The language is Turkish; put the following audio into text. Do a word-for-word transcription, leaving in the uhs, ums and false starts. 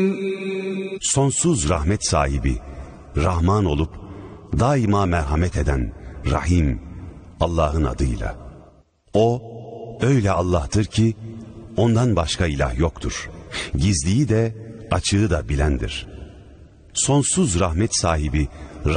Sonsuz rahmet sahibi, Rahman olup daima merhamet eden Rahim Allah'ın adıyla. O öyle Allah'tır ki ondan başka ilah yoktur. Gizliyi de açığı da bilendir. Sonsuz rahmet sahibi